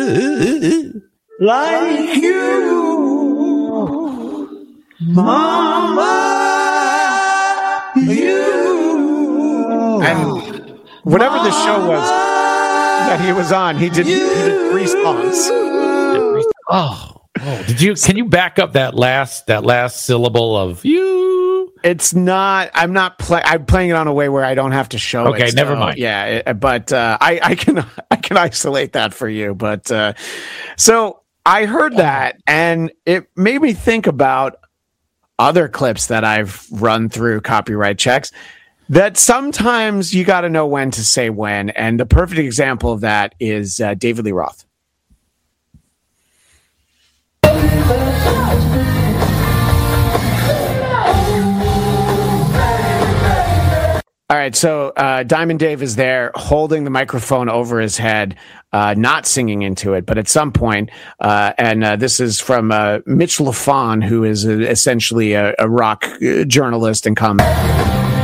Like you, Mama, you. And whatever the show was that he was on, he did 3 songs. Can you back up that last syllable of you? It's not. I'm playing it on a way where I don't have to show it. Okay, never mind. Yeah, but I can isolate that for you. But so I heard that, and it made me think about other clips that I've run through copyright checks. That sometimes you got to know when to say when, and the perfect example of that is David Lee Roth. All right, so Diamond Dave is there holding the microphone over his head, not singing into it, but at some point, and this is from Mitch Lafon, who is essentially a rock journalist and commentator.